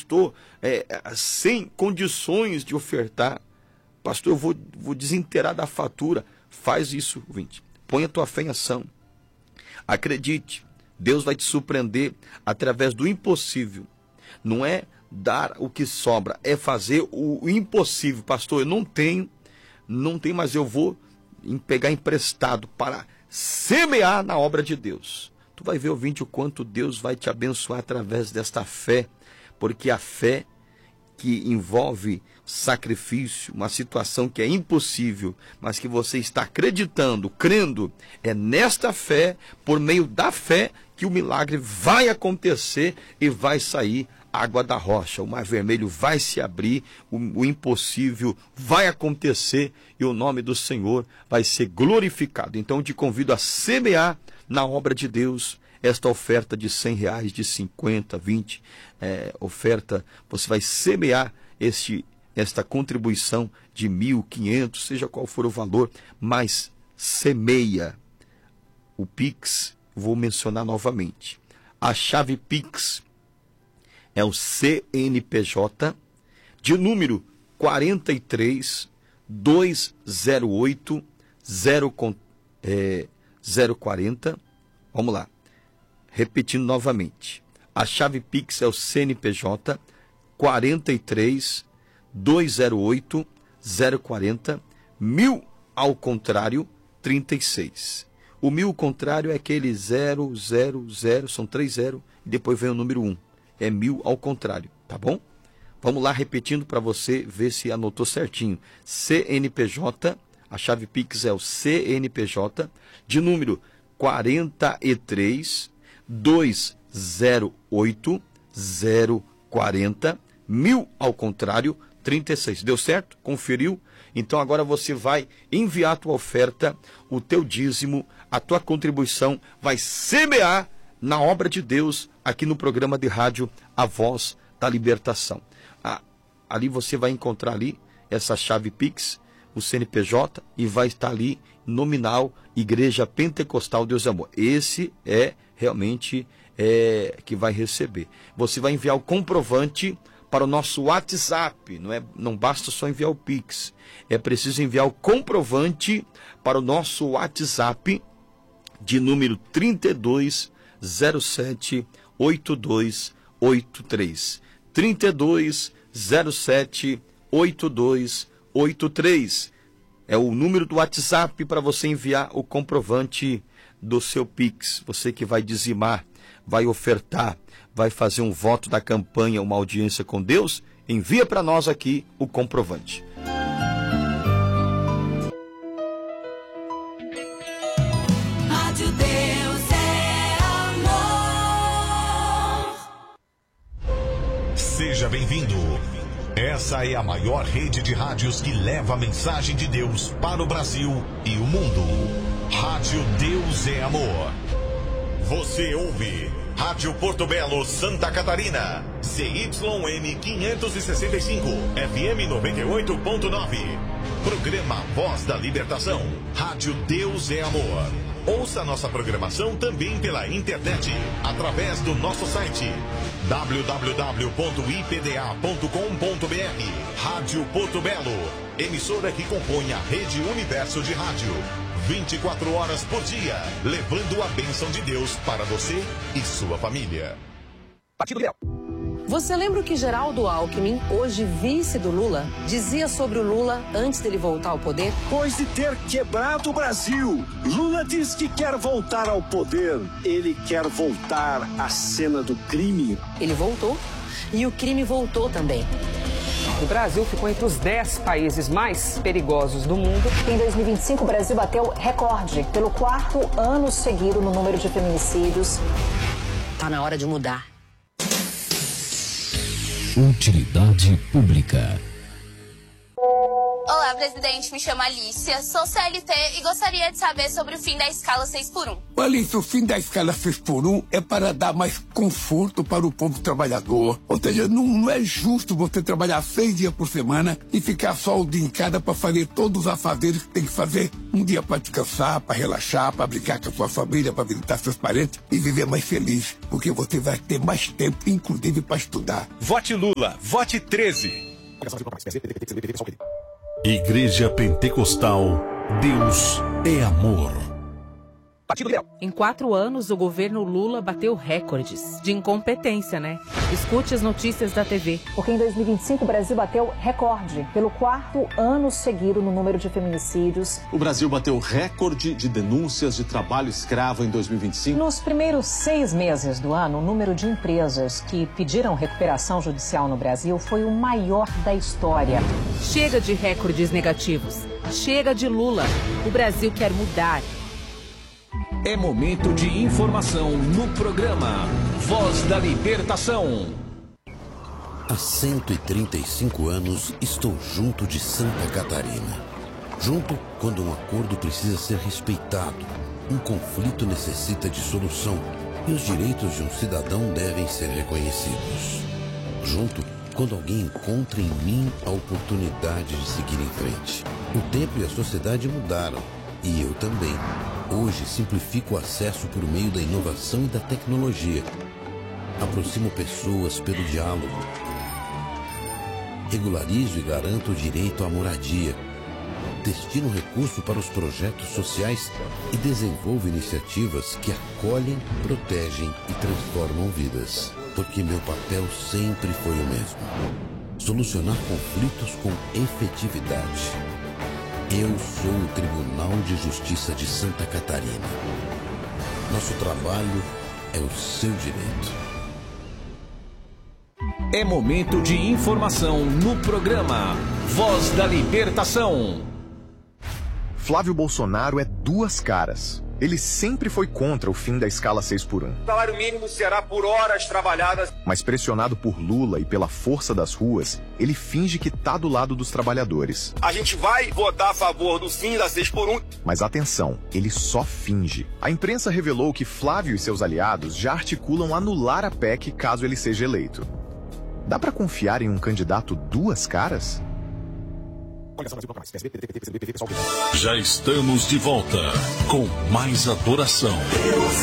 estou sem condições de ofertar. Pastor, eu vou desinteirar da fatura. Faz isso, ouvinte. Põe a tua fé em ação. Acredite, Deus vai te surpreender através do impossível. Não é dar o que sobra, é fazer o impossível. Pastor, eu não tenho, mas eu vou pegar emprestado para semear na obra de Deus. Tu vai ver, ouvinte, o quanto Deus vai te abençoar através desta fé, porque a fé que envolve sacrifício, uma situação que é impossível, mas que você está acreditando, crendo, é nesta fé, por meio da fé, que o milagre vai acontecer e vai sair água da rocha. O mar vermelho vai se abrir, o impossível vai acontecer e o nome do Senhor vai ser glorificado. Então eu te convido a semear na obra de Deus esta oferta de R$100, de 50, 20, oferta, você vai semear esta contribuição de 1.500, seja qual for o valor, mas semeia. O Pix, vou mencionar novamente. A chave Pix é o CNPJ de número 43 208 040. Vamos lá. Repetindo novamente. A chave Pix é o CNPJ 43 208 040 1000 ao contrário 36. O 1000 ao contrário é aquele 000, são 3 0 e depois vem o número 1. É 1000 ao contrário, tá bom? Vamos lá repetindo para você ver se anotou certinho. CNPJ, a chave Pix é o CNPJ de número 43 208 040 1000 ao contrário 36. Deu certo? Conferiu? Então agora você vai enviar a tua oferta, o teu dízimo, a tua contribuição, vai semear na obra de Deus aqui no programa de rádio A Voz da Libertação. Ali você vai encontrar ali essa chave Pix, o CNPJ, e vai estar ali nominal Igreja Pentecostal Deus é Amor. Esse é realmente que vai receber. Você vai enviar o comprovante para o nosso WhatsApp. Não basta só enviar o Pix. É preciso enviar o comprovante para o nosso WhatsApp de número 3207 8283. 3207 8283. É o número do WhatsApp para você enviar o comprovante do seu Pix. Você que vai dizimar, vai ofertar, vai fazer um voto da campanha, uma audiência com Deus, envia para nós aqui o comprovante. Rádio Deus é amor. Seja bem-vindo. Essa é a maior rede de rádios que leva a mensagem de Deus para o Brasil e o mundo. Rádio Deus é Amor. Você ouve Rádio Porto Belo, Santa Catarina. CYN 565, FM 98.9. Programa Voz da Libertação. Rádio Deus é Amor. Ouça nossa programação também pela internet, através do nosso site www.ipda.com.br. Rádio Porto Belo, emissora que compõe a Rede Universo de Rádio. 24 horas por dia, levando a bênção de Deus para você e sua família. Partido Liberal. Você lembra o que Geraldo Alckmin, hoje vice do Lula, dizia sobre o Lula antes dele voltar ao poder? Depois de ter quebrado o Brasil, Lula diz que quer voltar ao poder. Ele quer voltar à cena do crime. Ele voltou e o crime voltou também. O Brasil ficou entre os 10 países mais perigosos do mundo. Em 2025, o Brasil bateu recorde pelo 4º ano seguido no número de feminicídios. Tá na hora de mudar. Utilidade pública. Olá, presidente, me chamo Alicia, sou CLT e gostaria de saber sobre o fim da escala 6x1. Alicia, o fim da escala 6x1 é para dar mais conforto para o povo trabalhador. Ou seja, não é justo você trabalhar 6 dias por semana e ficar só o dia em cada para fazer todos os afazeres que tem que fazer. Um dia para descansar, para relaxar, para brincar com a sua família, para visitar seus parentes e viver mais feliz. Porque você vai ter mais tempo, inclusive, para estudar. Vote Lula, vote 13. Igreja Pentecostal, Deus é amor. Em 4 anos, o governo Lula bateu recordes de incompetência, né? Escute as notícias da TV. Porque em 2025 o Brasil bateu recorde pelo 4º ano seguido no número de feminicídios. O Brasil bateu recorde de denúncias de trabalho escravo em 2025. Nos primeiros 6 meses do ano, o número de empresas que pediram recuperação judicial no Brasil foi o maior da história. Chega de recordes negativos. Chega de Lula. O Brasil quer mudar. É momento de informação no programa Voz da Libertação. Há 135 anos estou junto de Santa Catarina. Junto quando um acordo precisa ser respeitado, um conflito necessita de solução e os direitos de um cidadão devem ser reconhecidos. Junto quando alguém encontra em mim a oportunidade de seguir em frente. O tempo e a sociedade mudaram e eu também. Hoje simplifico o acesso por meio da inovação e da tecnologia. Aproximo pessoas pelo diálogo. Regularizo e garanto o direito à moradia. Destino recurso para os projetos sociais e desenvolvo iniciativas que acolhem, protegem e transformam vidas. Porque meu papel sempre foi o mesmo: solucionar conflitos com efetividade. Eu sou o Tribunal de Justiça de Santa Catarina. Nosso trabalho é o seu direito. É momento de informação no programa Voz da Libertação. Flávio Bolsonaro é 2 caras. Ele sempre foi contra o fim da escala 6x1. O salário mínimo será por horas trabalhadas. Mas pressionado por Lula e pela força das ruas, ele finge que tá do lado dos trabalhadores. A gente vai votar a favor do fim da 6x1. Mas atenção, ele só finge. A imprensa revelou que Flávio e seus aliados já articulam anular a PEC caso ele seja eleito. Dá pra confiar em um candidato 2 caras? Já estamos de volta com mais adoração. Deus